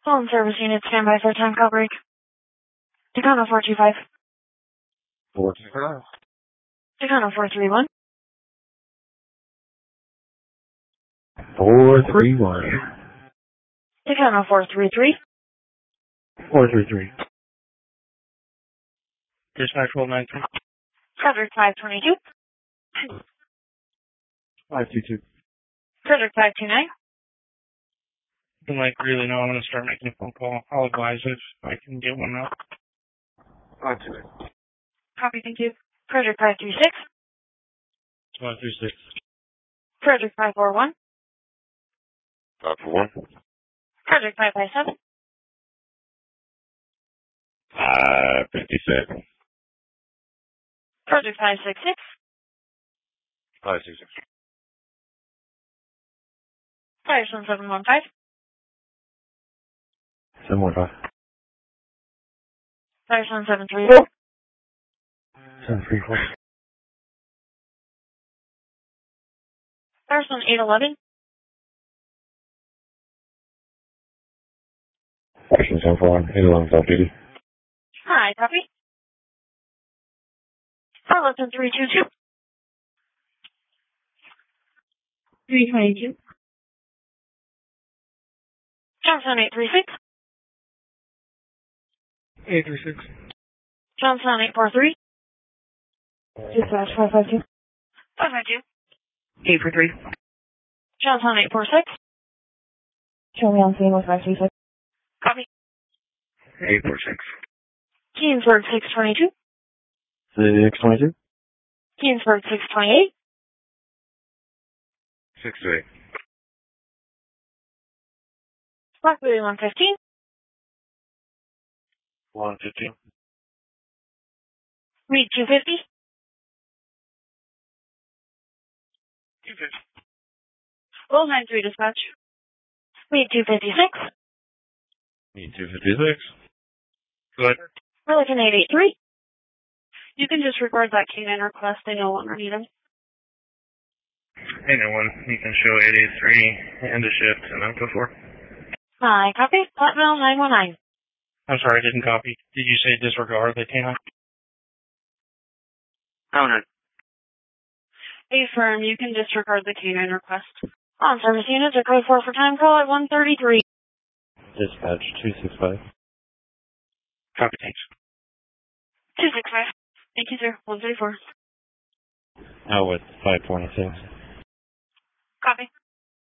Phone service unit, standby for time call break. Tacoma 425. 425. Tacoma 431. 431. Tacoma 433. 433. Dispatch 1293. Frederick 522. 522. Frederick 529. I'm like, really, no, I'm going to start making a phone call. I'll advise if I can get one up. 528. Copy, thank you. Frederick 536. 536. Frederick 541. 541. Frederick 557. 557. Frederick 566. 566. Firestone 715. 715. Firestone 734. 734. Firestone 811. Washington 741. 811 South Duty. Hi, copy. Arlington 322. 322. Johnstown 836. 836. Johnstown 843. Dispatch 552. 552. 843. Johnstown 846. Show me on scene with 536. Copy. 846. Keensburg 622. 622. Keensburg 628. 628. Rockaway 115. 115. Reed 250. 250. Roll 93 dispatch. Reed 256. Need 256. Go ahead. Pelican 883. You can disregard that canine request. They no longer need them. Hey, no one. You can show 883 and a shift and then go for. Hi, copy. Platteville 919. I'm sorry, I didn't copy. Did you say disregard the canine? Oh, no. Affirm, you can disregard the canine request. On service units are code 4 for time call at 133. Dispatch 265. Copy, thanks. 265. Thank you, sir. 134. Out with 526. Copy.